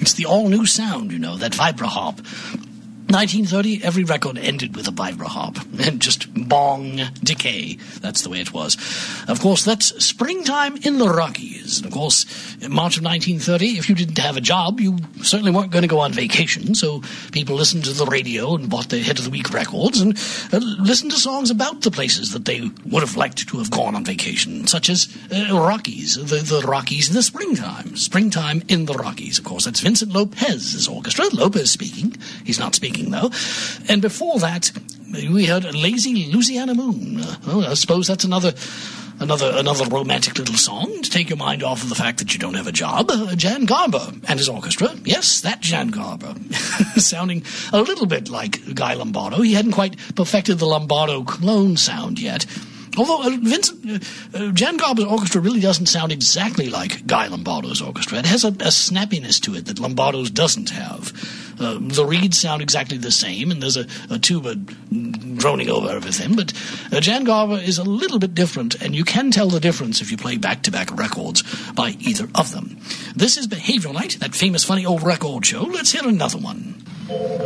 It's the all-new sound, that vibra-harp. 1930, every record ended with a vibra-harp, and just bong, decay. That's the way it was. Of course, that's Springtime in the Rockies. And of course, in March of 1930, if you didn't have a job, you certainly weren't going to go on vacation, so people listened to the radio and bought their Hit of the Week records and listened to songs about the places that they would have liked to have gone on vacation, such as Rockies, the Rockies in the springtime. Springtime in the Rockies. Of course, that's Vincent Lopez's orchestra. Lopez speaking. He's not speaking, though. And before that, we heard Lazy Louisiana Moon. I suppose that's another romantic little song to take your mind off of the fact that you don't have a job. Jan Garber and his orchestra. Yes, that Jan Garber. Sounding a little bit like Guy Lombardo. He hadn't quite perfected the Lombardo clone sound yet. Although Jan Garber's orchestra really doesn't sound exactly like Guy Lombardo's orchestra. It has a snappiness to it that Lombardo's doesn't have. The reeds sound exactly the same, and there's a tuba droning over everything. But Jan Garber is a little bit different, and you can tell the difference if you play back-to-back records by either of them. This is Behavioral Night, that famous funny old record show. Let's hear another one.